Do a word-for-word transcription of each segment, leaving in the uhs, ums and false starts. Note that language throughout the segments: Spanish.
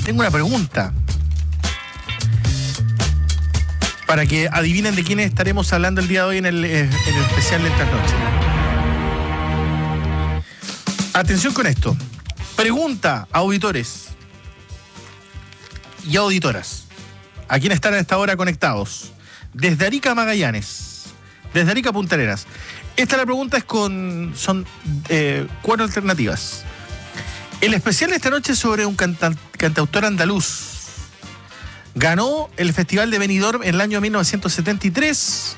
tengo una pregunta para que adivinen de quiénes estaremos hablando el día de hoy en el, en el especial de Trasnoche. Atención con esto. Pregunta a auditores y auditoras. ¿A quién están a esta hora conectados? Desde Arica a Magallanes. Desde Arica a Punta Arenas. Esta la pregunta es con... Son eh, cuatro alternativas. El especial de esta noche es sobre un canta, cantautor andaluz. Ganó el Festival de Benidorm en el año mil novecientos setenta y tres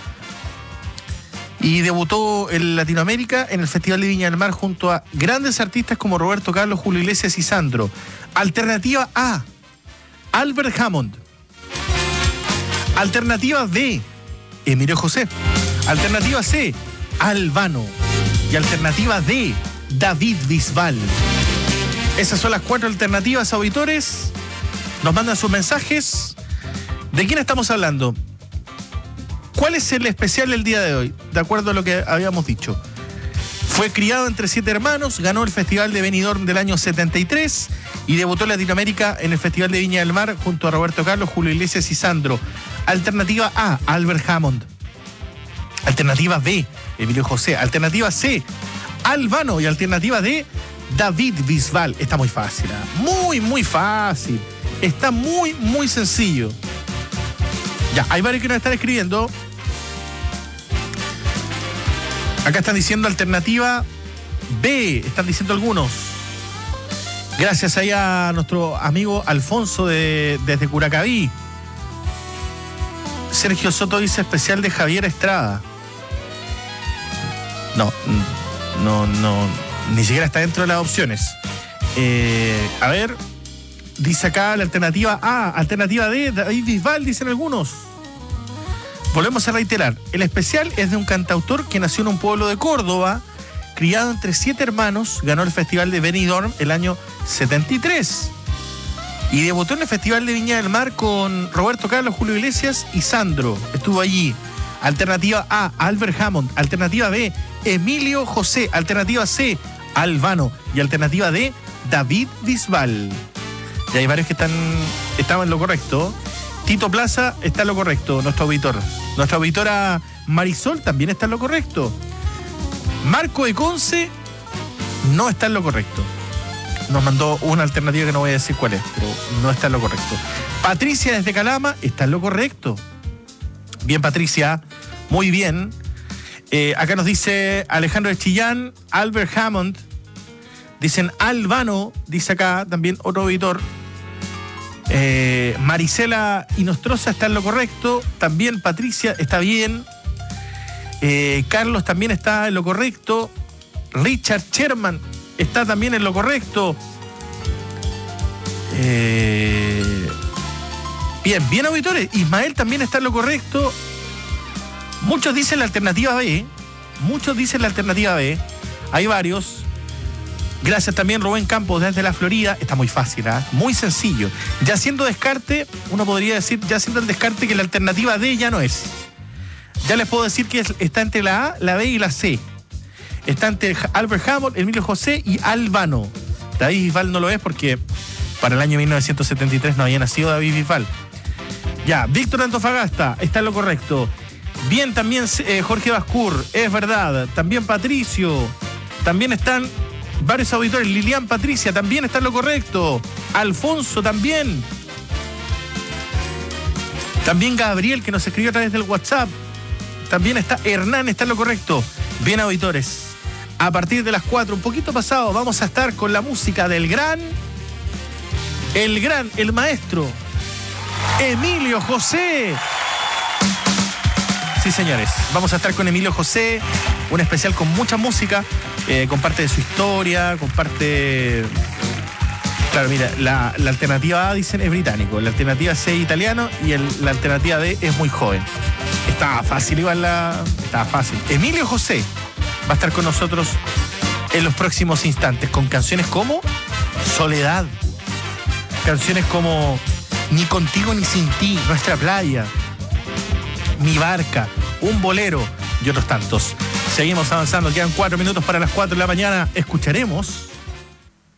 y debutó en Latinoamérica en el Festival de Viña del Mar junto a grandes artistas como Roberto Carlos, Julio Iglesias y Sandro. Alternativa A, Albert Hammond. Alternativa B, Emilio José. Alternativa C, Albano. Y alternativa D, David Bisbal. Esas son las cuatro alternativas, auditores. Nos mandan sus mensajes. ¿De quién estamos hablando? ¿Cuál es el especial del día de hoy? De acuerdo a lo que habíamos dicho. Fue criado entre siete hermanos, ganó el Festival de Benidorm del año setenta y tres y debutó en Latinoamérica en el Festival de Viña del Mar junto a Roberto Carlos, Julio Iglesias y Sandro. Alternativa A, Albert Hammond. Alternativa B, Emilio José. Alternativa C, Albano. Y alternativa D, David Bisbal. Está muy fácil, ¿eh? Muy, muy fácil. Está muy, muy sencillo. Ya, hay varios que nos están escribiendo. Acá están diciendo alternativa B. Están diciendo algunos. Gracias ahí a nuestro amigo Alfonso de, desde Curacaví. Sergio Soto dice especial de Javier Estrada. No, no, no. Ni siquiera está dentro de las opciones. Eh, a ver. Dice acá la alternativa A, alternativa D, David Bisbal, dicen algunos. Volvemos a reiterar. El especial es de un cantautor que nació en un pueblo de Córdoba, criado entre siete hermanos, ganó el Festival de Benidorm el año setenta y tres. Y debutó en el Festival de Viña del Mar con Roberto Carlos, Julio Iglesias y Sandro. Estuvo allí. Alternativa A, Albert Hammond. Alternativa B, Emilio José. Alternativa C, Albano. Y alternativa D, David Bisbal. Y hay varios que están estaban en lo correcto. Tito Plaza está en lo correcto, nuestro auditor. Nuestra auditora Marisol también está en lo correcto. Marco de Conce no está en lo correcto. Nos mandó una alternativa que no voy a decir cuál es, pero no está en lo correcto. Patricia desde Calama está en lo correcto. Bien, Patricia, muy bien. Eh, acá nos dice Alejandro de Chillán, Albert Hammond. Dicen Albano, dice acá también otro auditor. Eh, Marisela Inostroza está en lo correcto. También Patricia está bien. Eh, Carlos también está en lo correcto. Richard Sherman está también en lo correcto. Eh, bien, bien auditores. Ismael también está en lo correcto. Muchos dicen la alternativa B. Muchos dicen la alternativa B. Hay varios. Gracias también Rubén Campos desde la Florida. Está muy fácil, ¿eh? Muy sencillo. Ya haciendo descarte, uno podría decir, ya haciendo el descarte que la alternativa D ya no es. Ya les puedo decir que está entre la A, la B y la C. Está entre Albert Hammond, Emilio José y Albano. David Bisbal no lo es porque para el año mil novecientos setenta y tres no había nacido David Bisbal. Ya, Víctor Antofagasta está en lo correcto. Bien también eh, Jorge Bascur, es verdad. También Patricio. También están varios auditores. Lilian Patricia también está en lo correcto. Alfonso también. También Gabriel, que nos escribió a través del WhatsApp. También está Hernán, está en lo correcto. Bien, auditores. A partir de las cuatro, un poquito pasado, vamos a estar con la música del gran, el gran, el maestro, Emilio José. Sí, señores, vamos a estar con Emilio José, un especial con mucha música, eh, con parte de su historia, con parte... Claro, mira, la, la alternativa A, dicen, es británico, la alternativa C es italiano y el, la alternativa D es muy joven. Estaba fácil igual la... Estaba fácil. Emilio José va a estar con nosotros en los próximos instantes con canciones como Soledad, canciones como Ni contigo ni sin ti, Nuestra playa, Mi barca, Un bolero y otros tantos. Seguimos avanzando, quedan cuatro minutos para las cuatro de la mañana. Escucharemos